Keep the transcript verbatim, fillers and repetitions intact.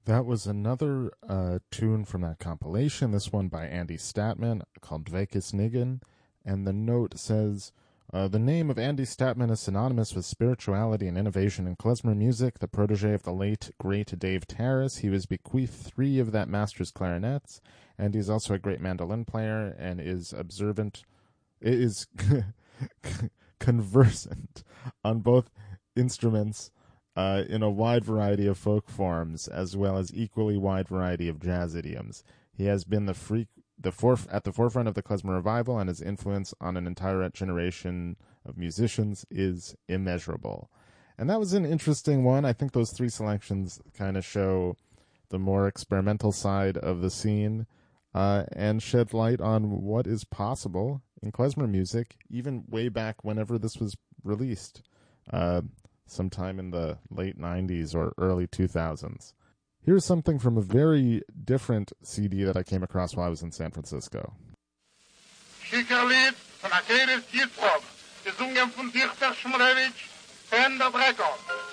That was another uh, tune from that compilation, this one by Andy Statman, called Dvekis Niggin. And the note says, uh, the name of Andy Statman is synonymous with spirituality and innovation in klezmer music. The protege of the late, great Dave Terrace, he was bequeathed three of that master's clarinets, and he's also a great mandolin player and is observant, is conversant on both instruments uh, in a wide variety of folk forms, as well as equally wide variety of jazz idioms. He has been the freak, the foref- at the forefront of the klezmer revival, and his influence on an entire generation of musicians is immeasurable. And that was an interesting one. I think those three selections kind of show the more experimental side of the scene uh, and shed light on what is possible in klezmer music, even way back whenever this was released, uh, sometime in the late nineties or early two thousands. Here's something from a very different C D that I came across while I was in San Francisco. Schickerlied von Akeres Jitzrob, gesungen von Dichter Schmulewitsch, Hand of Record.